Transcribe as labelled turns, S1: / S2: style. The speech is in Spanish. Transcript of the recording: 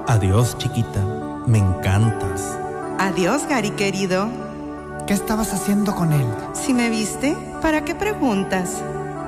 S1: Adiós, chiquita. Me encantas.
S2: Adiós, Gary querido.
S3: ¿Qué estabas haciendo con él?
S2: Si me viste, ¿para qué preguntas?